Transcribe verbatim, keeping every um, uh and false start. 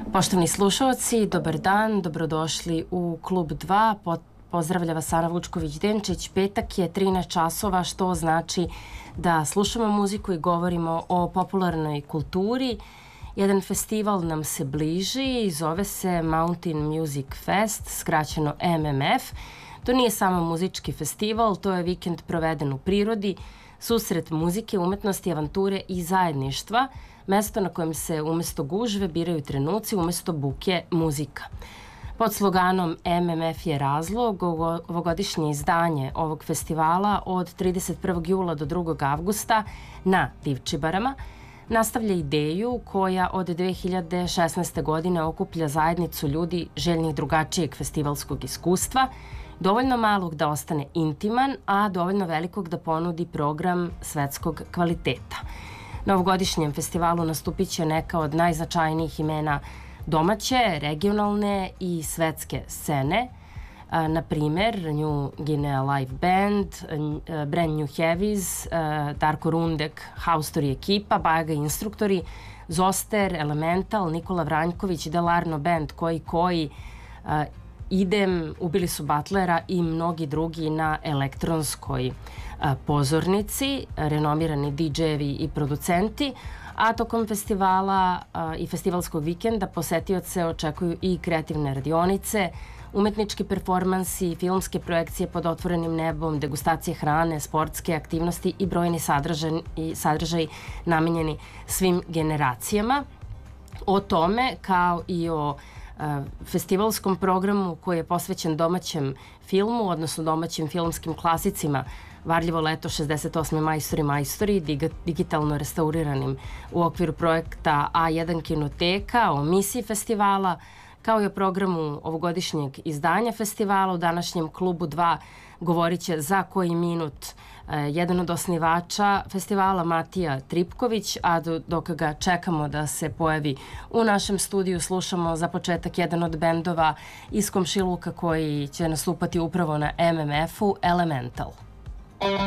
Poštovni slušalci, dobar dan, dobrodošli u Klub dva. Pozdravlja vas Ana Vučković-Denčić. Petak je trinaest časova, što znači da slušamo muziku i govorimo o popularnoj kulturi. Jedan festival nam se bliži i zove se Mountain Music Fest, skraćeno M M F. To nije samo muzički festival, to je vikend proveden u prirodi, susret muzike, umetnosti, avanture i zajedništva, mesto na kojem se umesto gužve biraju trenuci, umesto buke muzika. Pod sloganom M M F je razlog, ovogodišnje izdanje ovog festivala od trideset prvog jula do drugog avgusta na Divčibarama nastavlja ideju koja od dve hiljade šesnaeste. godine okuplja zajednicu ljudi željnih drugačijeg festivalskog iskustva, dovoljno malog da ostane intiman, a dovoljno velikog da ponudi program svetskog kvaliteta. Na ovogodišnjem festivalu nastupit će neka od najznačajnijih imena domaće, regionalne i svetske scene, na primer New Guinea Live Band, Brand New Heavies, Darko Rundek, Haustori ekipa, Bajaga instruktori, Zoster, Elemental, Nikola Vranjković, Delarno Band, Koji Koji, Idem, Ubili su Butlera i mnogi drugi na elektronskoj pozornici, renomirani di džejevi i producenti, a tokom festivala i festivalskog vikenda posetioce očekuju i kreativne radionice, umetnički performansi, filmske projekcije pod otvorenim nebom, degustacije hrane, sportske aktivnosti i brojni sadržaj namenjeni svim generacijama. O tome, kao i o festivalskom programu koji je posvećen domaćem filmu, odnosno domaćim filmskim klasicima, Varljivo leto, šezdeset osme Majstori majstori, digitalno restauriranim u okviru projekta A jedan kinoteka, o misiji festivala, kao i o programu ovogodišnjeg izdanja festivala. U današnjem Klubu dva govorit će za koji minut jedan od osnivača festivala, Matija Tripković, a dok ga čekamo da se pojavi u našem studiju, slušamo za početak jedan od bendova iz komšiluka koji će nastupati upravo na M M F-u, Elemental.